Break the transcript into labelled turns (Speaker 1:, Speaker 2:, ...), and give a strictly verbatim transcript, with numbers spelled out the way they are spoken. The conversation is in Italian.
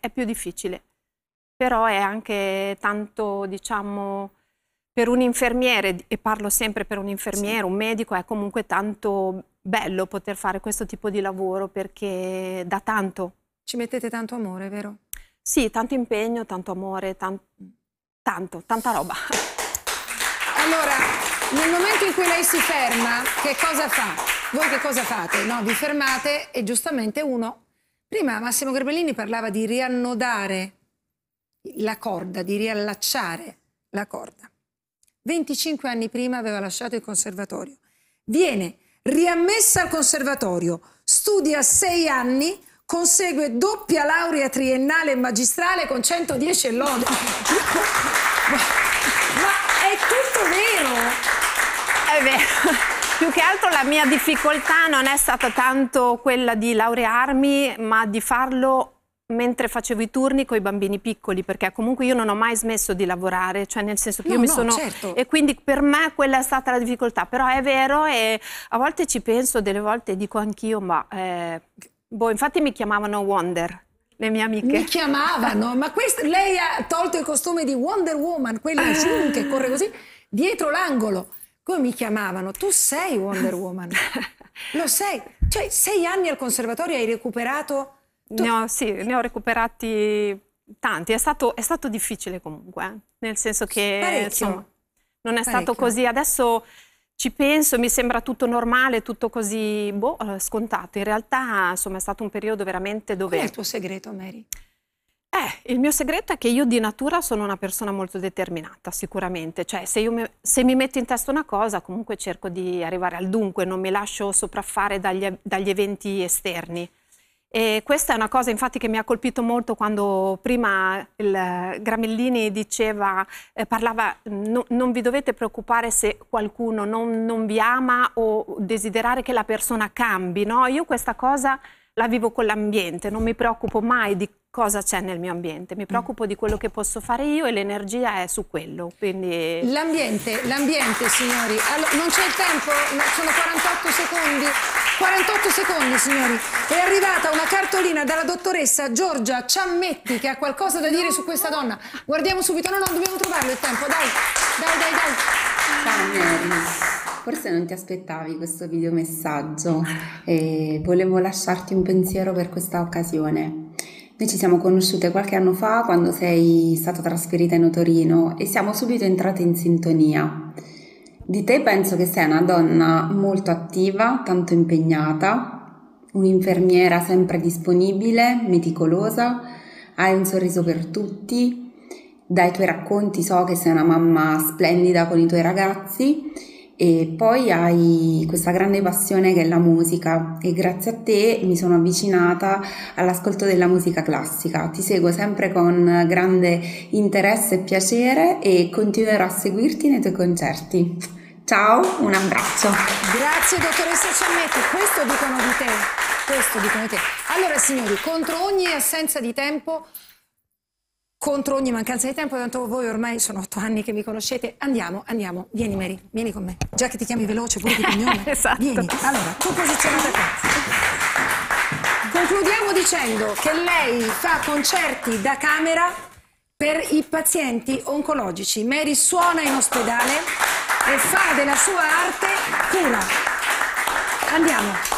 Speaker 1: è più difficile. Però è anche tanto, diciamo, per un infermiere, e parlo sempre per un infermiere, sì. un medico, è comunque tanto bello poter fare questo tipo di lavoro perché dà tanto.
Speaker 2: Ci mettete tanto amore, vero?
Speaker 1: Sì, tanto impegno, tanto amore, tan tanto, tanta roba.
Speaker 2: Allora, nel momento in cui lei si ferma, che cosa fa? Voi che cosa fate? No, vi fermate e giustamente uno... Prima Massimo Grebellini parlava di riannodare la corda, di riallacciare la corda. venticinque anni prima aveva lasciato il conservatorio. Viene riammessa al conservatorio, studia sei anni, consegue doppia laurea triennale e magistrale con centodieci e lode. ma, ma è tutto vero?
Speaker 1: È vero. Più che altro la mia difficoltà non è stata tanto quella di laurearmi, ma di farlo mentre facevo i turni con i bambini piccoli, perché comunque io non ho mai smesso di lavorare, cioè nel senso che
Speaker 2: no,
Speaker 1: io mi
Speaker 2: no,
Speaker 1: sono...
Speaker 2: certo.
Speaker 1: E quindi per me quella è stata la difficoltà, però è vero e a volte ci penso, delle volte dico anch'io, ma... Eh, boh, infatti mi chiamavano Wonder, le mie amiche.
Speaker 2: Mi chiamavano, ma questo, lei ha tolto il costume di Wonder Woman, quella che corre così, dietro l'angolo. Come mi chiamavano? Tu sei Wonder Woman. Lo sei. Cioè, sei anni al conservatorio hai recuperato... Tu...
Speaker 1: Ne ho, sì, ne ho recuperati tanti. È stato, è stato difficile comunque, eh? Nel senso che
Speaker 2: Parecchio.
Speaker 1: Insomma, non è
Speaker 2: Parecchio.
Speaker 1: stato così. Adesso ci penso, mi sembra tutto normale, tutto così boh, scontato. In realtà, insomma, è stato un periodo veramente dove...
Speaker 2: Qual è il tuo segreto, Mary?
Speaker 1: Eh, il mio segreto è che io di natura sono una persona molto determinata, sicuramente. Cioè, se, io mi, se mi metto in testa una cosa, comunque cerco di arrivare al dunque, non mi lascio sopraffare dagli, dagli eventi esterni. E questa è una cosa infatti che mi ha colpito molto quando prima il Gramellini diceva, eh, parlava, no, non vi dovete preoccupare se qualcuno non, non vi ama o desiderare che la persona cambi, no? Io questa cosa la vivo con l'ambiente, non mi preoccupo mai di cosa c'è nel mio ambiente, mi preoccupo mm. di quello che posso fare io e l'energia è su quello. Quindi...
Speaker 2: L'ambiente, l'ambiente signori, allora, non c'è il tempo, sono quarantotto secondi, quarantotto secondi signori, è arrivata una cartolina dalla dottoressa Giorgia Ciammetti che ha qualcosa da dire su questa donna, guardiamo subito, no no dobbiamo trovarlo il tempo, dai, dai dai dai.
Speaker 3: Ciao Mary, forse non ti aspettavi questo videomessaggio e volevo lasciarti un pensiero per questa occasione. Noi ci siamo conosciute qualche anno fa quando sei stata trasferita in Torino e siamo subito entrate in sintonia. Di te penso che sei una donna molto attiva, tanto impegnata, un'infermiera sempre disponibile, meticolosa, hai un sorriso per tutti, dai tuoi racconti so che sei una mamma splendida con i tuoi ragazzi e poi hai questa grande passione che è la musica e grazie a te mi sono avvicinata all'ascolto della musica classica. Ti seguo sempre con grande interesse e piacere e continuerò a seguirti nei tuoi concerti. Ciao, un abbraccio.
Speaker 2: Grazie dottoressa Ciammetti, questo dicono di te, questo dicono di te. Allora signori, contro ogni assenza di tempo, contro ogni mancanza di tempo, tanto voi ormai sono otto anni che mi conoscete, andiamo, andiamo, vieni Mary, vieni con me, già che ti chiami veloce pure di cognome,
Speaker 1: esatto.
Speaker 2: Vieni, allora, tu posizionata qua. Concludiamo dicendo che lei fa concerti da camera per i pazienti oncologici. Mary suona in ospedale e fa della sua arte cura. Andiamo.